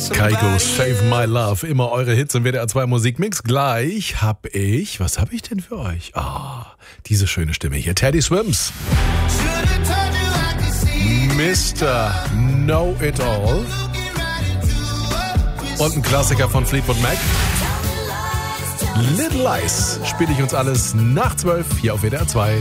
Kygo, Save My Love. Immer eure Hits im WDR 2 Musikmix. Gleich was habe ich denn für euch? Diese schöne Stimme hier. Teddy Swims. Mr. Know It All. Und ein Klassiker von Fleetwood Mac. Little Lies spiele ich uns alles nach 12 hier auf WDR 2.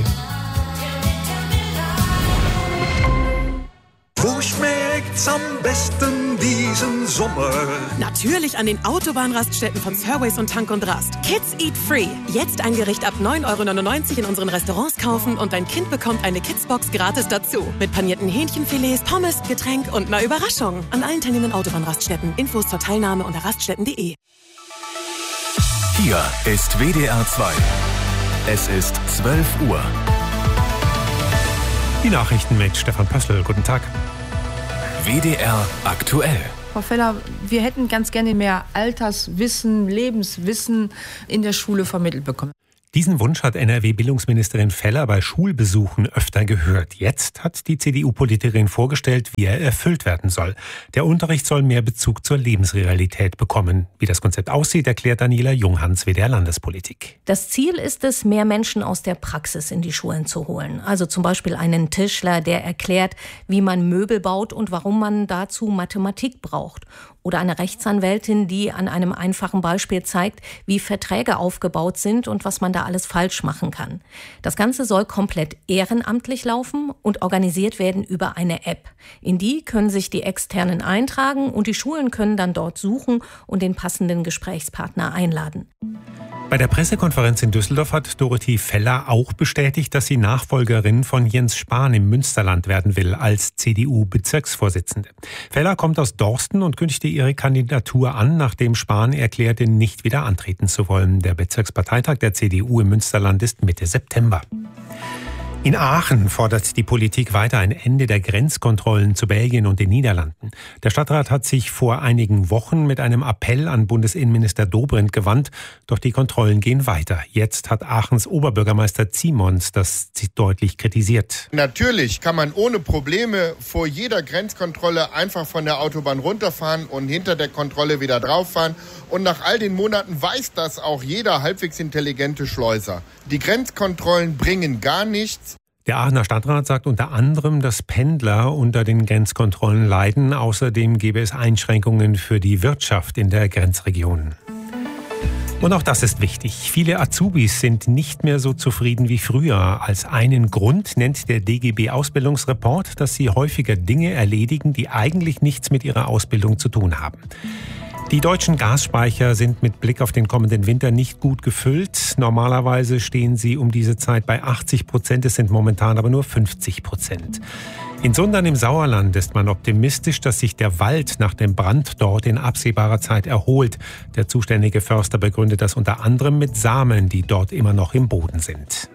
Wo schmeckt's am besten diesen Sommer? Natürlich an den Autobahnraststätten von Surways und Tank und Rast. Kids Eat Free. Jetzt ein Gericht ab 9,99 € in unseren Restaurants kaufen und dein Kind bekommt eine Kidsbox gratis dazu. Mit panierten Hähnchenfilets, Pommes, Getränk und einer Überraschung. An allen teilnehmenden Autobahnraststätten. Infos zur Teilnahme unter raststätten.de. Hier ist WDR 2. Es ist 12 Uhr. Die Nachrichten mit Stefan Pössl. Guten Tag. WDR aktuell. Frau Feller, wir hätten ganz gerne mehr Alterswissen, Lebenswissen in der Schule vermittelt bekommen. Diesen Wunsch hat NRW-Bildungsministerin Feller bei Schulbesuchen öfter gehört. Jetzt hat die CDU-Politikerin vorgestellt, wie er erfüllt werden soll. Der Unterricht soll mehr Bezug zur Lebensrealität bekommen. Wie das Konzept aussieht, erklärt Daniela Junghans, WDR Landespolitik. Das Ziel ist es, mehr Menschen aus der Praxis in die Schulen zu holen. Also zum Beispiel einen Tischler, der erklärt, wie man Möbel baut und warum man dazu Mathematik braucht. Oder eine Rechtsanwältin, die an einem einfachen Beispiel zeigt, wie Verträge aufgebaut sind und was man da alles falsch machen kann. Das Ganze soll komplett ehrenamtlich laufen und organisiert werden über eine App. In die können sich die Externen eintragen und die Schulen können dann dort suchen und den passenden Gesprächspartner einladen. Bei der Pressekonferenz in Düsseldorf hat Dorothee Feller auch bestätigt, dass sie Nachfolgerin von Jens Spahn im Münsterland werden will als CDU-Bezirksvorsitzende. Feller kommt aus Dorsten und kündigte ihre Kandidatur an, nachdem Spahn erklärte, nicht wieder antreten zu wollen. Der Bezirksparteitag der CDU im Münsterland ist Mitte September. In Aachen fordert die Politik weiter ein Ende der Grenzkontrollen zu Belgien und den Niederlanden. Der Stadtrat hat sich vor einigen Wochen mit einem Appell an Bundesinnenminister Dobrindt gewandt, doch die Kontrollen gehen weiter. Jetzt hat Aachens Oberbürgermeister Zimons das deutlich kritisiert. Natürlich kann man ohne Probleme vor jeder Grenzkontrolle einfach von der Autobahn runterfahren und hinter der Kontrolle wieder drauffahren. Und nach all den Monaten weiß das auch jeder halbwegs intelligente Schleuser. Die Grenzkontrollen bringen gar nichts. Der Aachener Stadtrat sagt unter anderem, dass Pendler unter den Grenzkontrollen leiden. Außerdem gäbe es Einschränkungen für die Wirtschaft in der Grenzregion. Und auch das ist wichtig. Viele Azubis sind nicht mehr so zufrieden wie früher. Als einen Grund nennt der DGB-Ausbildungsreport, dass sie häufiger Dinge erledigen, die eigentlich nichts mit ihrer Ausbildung zu tun haben. Die deutschen Gasspeicher sind mit Blick auf den kommenden Winter nicht gut gefüllt. Normalerweise stehen sie um diese Zeit bei 80%, es sind momentan aber nur 50%. In Sundern im Sauerland ist man optimistisch, dass sich der Wald nach dem Brand dort in absehbarer Zeit erholt. Der zuständige Förster begründet das unter anderem mit Samen, die dort immer noch im Boden sind.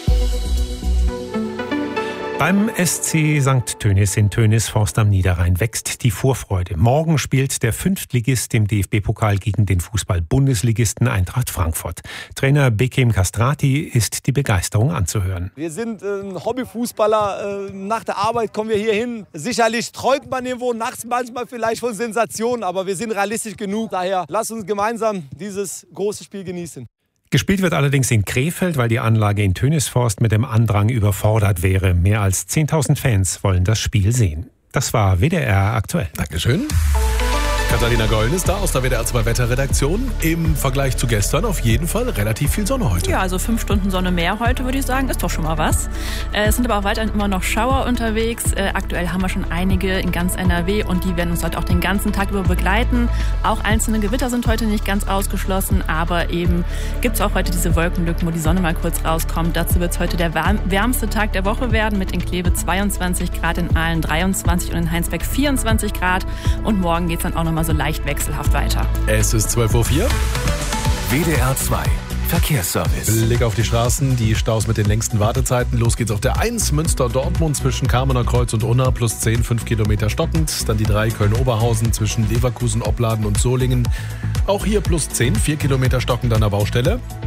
Beim SC St. Tönis in Tönisforst am Niederrhein wächst die Vorfreude. Morgen spielt der Fünftligist im DFB-Pokal gegen den Fußball-Bundesligisten Eintracht Frankfurt. Trainer Bekim Kastrati ist die Begeisterung anzuhören. Wir sind Hobbyfußballer. Nach der Arbeit kommen wir hier hin. Sicherlich träumt man irgendwo nachts manchmal vielleicht von Sensationen, aber wir sind realistisch genug. Daher lasst uns gemeinsam dieses große Spiel genießen. Gespielt wird allerdings in Krefeld, weil die Anlage in Tönisforst mit dem Andrang überfordert wäre. Mehr als 10.000 Fans wollen das Spiel sehen. Das war WDR aktuell. Dankeschön. Katharina Golden ist da aus der WDR 2 Wetterredaktion. Im Vergleich zu gestern auf jeden Fall relativ viel Sonne heute. Ja, also 5 Stunden Sonne mehr heute, würde ich sagen. Ist doch schon mal was. Es sind aber auch weiterhin immer noch Schauer unterwegs. Aktuell haben wir schon einige in ganz NRW und die werden uns heute auch den ganzen Tag über begleiten. Auch einzelne Gewitter sind heute nicht ganz ausgeschlossen, aber eben gibt es auch heute diese Wolkenlücken, wo die Sonne mal kurz rauskommt. Dazu wird es heute der wärmste Tag der Woche werden, mit in Kleve 22 Grad, in Aalen 23 und in Heinsberg 24 Grad. Und morgen geht es dann auch noch so leicht wechselhaft weiter. Es ist 12.04 Uhr. WDR 2 Verkehrsservice. Blick auf die Straßen, die Staus mit den längsten Wartezeiten. Los geht's auf der 1 Münster-Dortmund zwischen Kamener Kreuz und Unna plus 10, 5 Kilometer stockend. Dann die 3 Köln-Oberhausen zwischen Leverkusen, Opladen und Solingen. Auch hier plus 10, 4 Kilometer stockend an der Baustelle.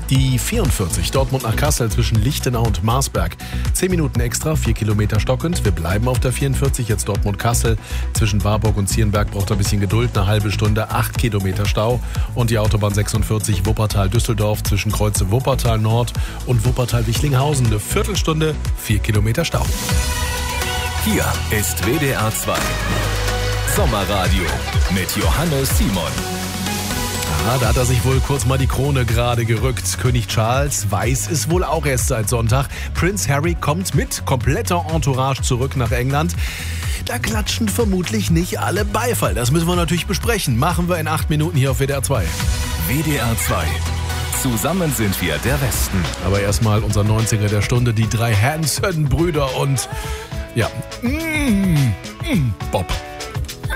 Die 44 Dortmund nach Kassel zwischen Lichtenau und Marsberg. 10 Minuten extra, 4 Kilometer stockend. Wir bleiben auf der 44, jetzt Dortmund-Kassel. Zwischen Warburg und Zierenberg braucht ein bisschen Geduld, eine halbe Stunde, 8 Kilometer Stau. Und die Autobahn 46 Wuppertal-Düsseldorf zwischen Kreuze Wuppertal-Nord und Wuppertal-Wichlinghausen. Eine Viertelstunde, 4 Kilometer Stau. Hier ist WDR 2. Sommerradio mit Johannes Simon. Da hat er sich wohl kurz mal die Krone gerade gerückt. König Charles weiß es wohl auch erst seit Sonntag. Prince Harry kommt mit kompletter Entourage zurück nach England. Da klatschen vermutlich nicht alle Beifall. Das müssen wir natürlich besprechen. Machen wir in 8 Minuten hier auf WDR 2. WDR 2. Zusammen sind wir der Westen. Aber erstmal unser 90er der Stunde, die 3 Hanson-Brüder und ja, Bob.